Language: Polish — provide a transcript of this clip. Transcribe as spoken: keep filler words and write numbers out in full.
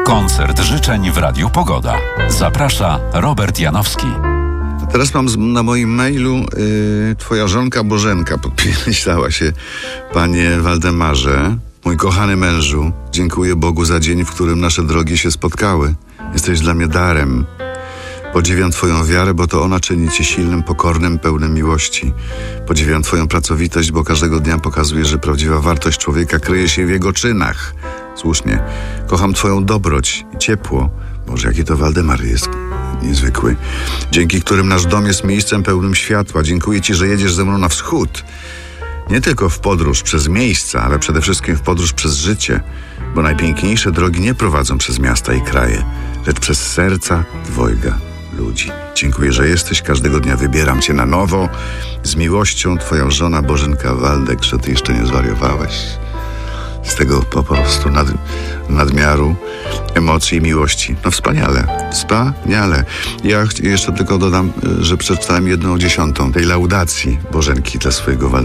Koncert życzeń w Radiu Pogoda. Zaprasza Robert Janowski. Teraz mam z, na moim mailu yy, twoja żonka Bożenka podpisała się. Panie Waldemarze, mój kochany mężu, dziękuję Bogu za dzień, w którym nasze drogi się spotkały. Jesteś dla mnie darem. Podziwiam twoją wiarę, bo to ona czyni cię silnym, pokornym, pełnym miłości. Podziwiam twoją pracowitość, bo każdego dnia pokazuje, że prawdziwa wartość człowieka kryje się w jego czynach. Słusznie. Kocham twoją dobroć i ciepło. Boże, jaki to Waldemar jest niezwykły. Dzięki którym nasz dom jest miejscem pełnym światła. Dziękuję ci, że jedziesz ze mną na wschód. Nie tylko w podróż przez miejsca, ale przede wszystkim w podróż przez życie. Bo najpiękniejsze drogi nie prowadzą przez miasta i kraje, lecz przez serca dwojga ludzi. Dziękuję, że jesteś. Każdego dnia wybieram cię na nowo. Z miłością, twoja żona Bożenka Waldek, że ty jeszcze nie zwariowałeś z tego po prostu nad, nadmiaru emocji i miłości. No wspaniale, wspaniale. Ja ch- jeszcze tylko dodam, że przeczytałem jedną dziesiątą tej laudacji Bożenki dla swojego Waldemara.